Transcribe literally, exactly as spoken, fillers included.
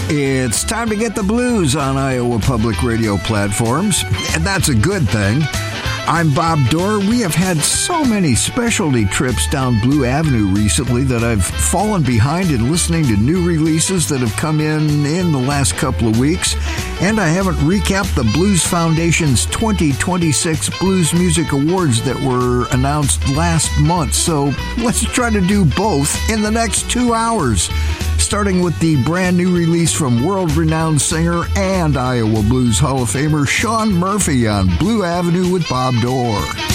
It's time to get the blues on Iowa Public Radio platforms, and that's a good thing. I'm Bob Dorr. We have had so many specialty trips down Blue Avenue recently that I've fallen behind in listening to new releases that have come in in the last couple of weeks, and I haven't recapped the Blues Foundation's twenty twenty-six Blues Music Awards that were announced last month, so let's try to do both in the next two hours. Starting with the brand new release from world-renowned singer and Iowa Blues Hall of Famer Shawn Murphy on Blue Avenue with Bob Dorr.